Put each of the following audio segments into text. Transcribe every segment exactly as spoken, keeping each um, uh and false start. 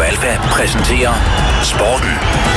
Alfa præsenterer Sporten.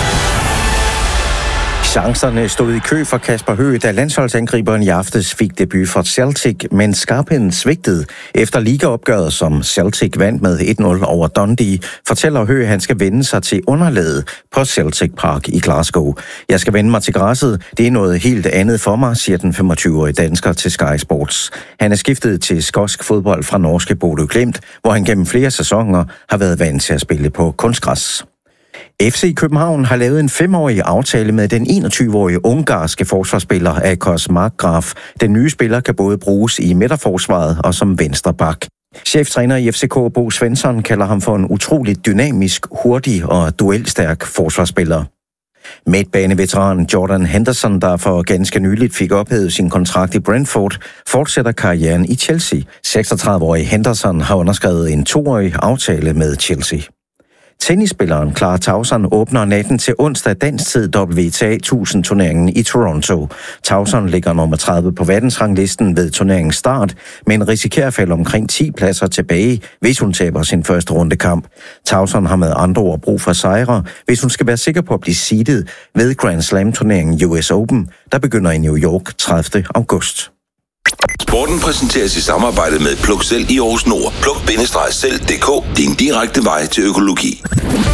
Chancerne stod i kø for Kasper Høgh, da landsholdsangriberen i aftes fik debut for Celtic, men skarpheden svigtede efter ligaopgøret, som Celtic vandt med et nul over Dundee, fortæller Høgh, at han skal vende sig til underlaget på Celtic Park i Glasgow. Jeg skal vende mig til græsset. Det er noget helt andet for mig, siger den femogtyve-årige dansker til Sky Sports. Han er skiftet til skotsk fodbold fra norske Bodø Glimt, hvor han gennem flere sæsoner har været vant til at spille på kunstgræs. F C København har lavet en femårig aftale med den enogtyve-årige ungarske forsvarsspiller Akos Markgraf. Den nye spiller kan både bruges i midterforsvaret og som venstre bak. Cheftræner i F C K, Bo Svensson, kalder ham for en utroligt dynamisk, hurtig og duelstærk forsvarsspiller. Midtbaneveteranen Jordan Henderson, der for ganske nyligt fik ophævet sin kontrakt i Brentford, fortsætter karrieren i Chelsea. seksogtredive-årige Henderson har underskrevet en toårig aftale med Chelsea. Tennisspilleren Clara Tauson åbner natten til onsdag dansk tid W T A tusind-turneringen i Toronto. Tauson ligger nummer tredive på verdensranglisten ved turneringens start, men risikerer at falde omkring ti pladser tilbage, hvis hun taber sin første rundekamp. Tauson har med andre ord brug for sejre, hvis hun skal være sikker på at blive seedet ved Grand Slam-turneringen U S Open, der begynder i New York tredivte august. Sporten præsenteres i samarbejde med Pluk Selv i Aarhus Nord. pluk bindestreg selv punktum d k, din direkte vej til økologi.